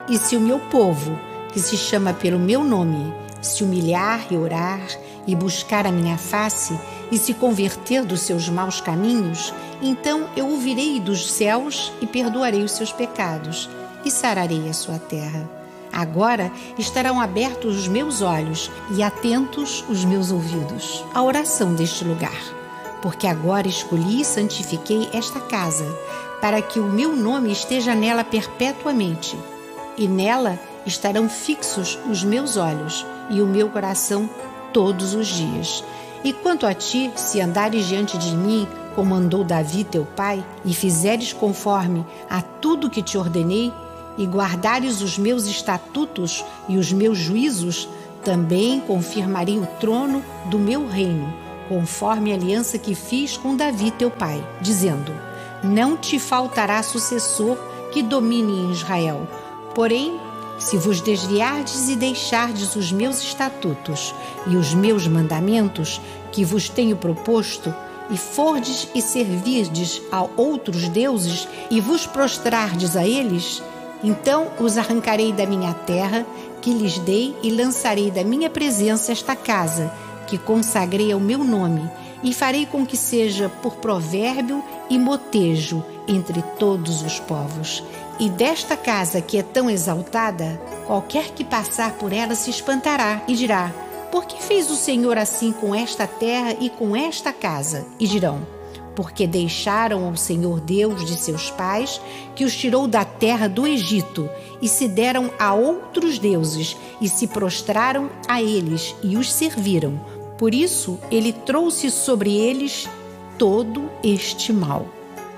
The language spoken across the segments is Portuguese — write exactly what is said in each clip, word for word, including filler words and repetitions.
E se o meu povo, que se chama pelo meu nome, se humilhar e orar e buscar a minha face e se converter dos seus maus caminhos, então eu ouvirei dos céus e perdoarei os seus pecados e sararei a sua terra. Agora estarão abertos os meus olhos e atentos os meus ouvidos à oração deste lugar, porque agora escolhi e santifiquei esta casa, para que o meu nome esteja nela perpetuamente, e nela estarão fixos os meus olhos e o meu coração todos os dias. E quanto a ti, se andares diante de mim, como andou Davi teu pai, e fizeres conforme a tudo que te ordenei, e guardares os meus estatutos e os meus juízos, também confirmarei o trono do meu reino, conforme a aliança que fiz com Davi teu pai, dizendo: não te faltará sucessor que domine em Israel. Porém, se vos desviardes e deixardes os meus estatutos e os meus mandamentos que vos tenho proposto, e fordes e servirdes a outros deuses e vos prostrardes a eles, então os arrancarei da minha terra que lhes dei e lançarei da minha presença esta casa que consagrei ao meu nome, e farei com que seja por provérbio e motejo entre todos os povos. E desta casa que é tão exaltada, qualquer que passar por ela se espantará e dirá: por que fez o Senhor assim com esta terra e com esta casa? E dirão: porque deixaram ao Senhor Deus de seus pais, que os tirou da terra do Egito, e se deram a outros deuses, e se prostraram a eles, e os serviram. Por isso, ele trouxe sobre eles todo este mal.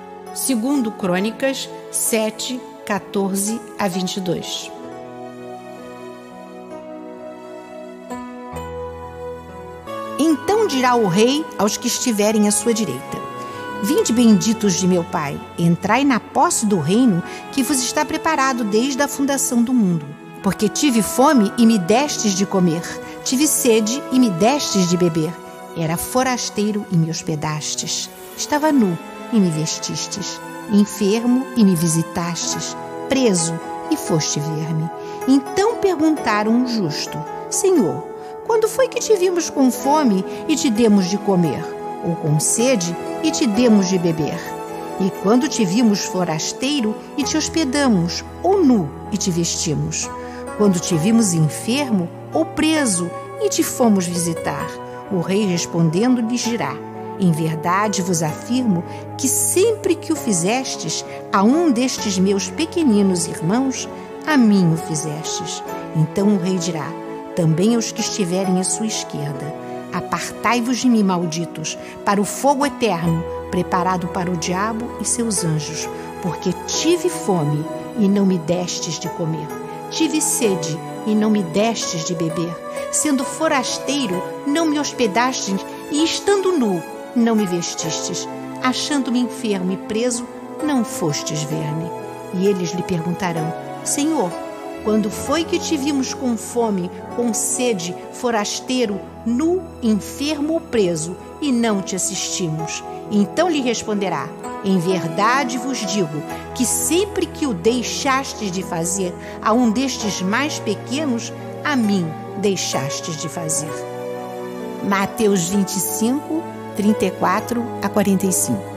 Segundo Crônicas sete, quatorze a vinte e dois. Então dirá o rei aos que estiverem à sua direita: vinde, benditos de meu pai, entrai na posse do reino que vos está preparado desde a fundação do mundo. Porque tive fome e me destes de comer, tive sede e me destes de beber, era forasteiro e me hospedastes, estava nu e me vestistes, enfermo e me visitastes, preso e foste ver-me. Então perguntaram um justo: Senhor, quando foi que te vimos com fome e te demos de comer, ou com sede e te demos de beber? E quando te vimos forasteiro e te hospedamos, ou nu e te vestimos? Quando te vimos enfermo ou preso e te fomos visitar? O rei respondendo lhes dirá: em verdade vos afirmo que sempre que o fizestes a um destes meus pequeninos irmãos, a mim o fizestes. Então o rei dirá também aos que estiverem à sua esquerda: apartai-vos de mim, malditos, para o fogo eterno, preparado para o diabo e seus anjos, porque tive fome e não me destes de comer, tive sede e não me destes de beber, sendo forasteiro não me hospedastes, e estando nu não me vestistes, achando-me enfermo e preso não fostes ver-me. E eles lhe perguntarão: Senhor, quando foi que te vimos com fome, com sede, forasteiro, nu, enfermo ou preso, e não te assistimos? Então lhe responderá: em verdade vos digo que sempre que o deixastes de fazer a um destes mais pequenos, a mim deixastes de fazer. Mateus vinte e cinco, trinta e quatro a quarenta e cinco.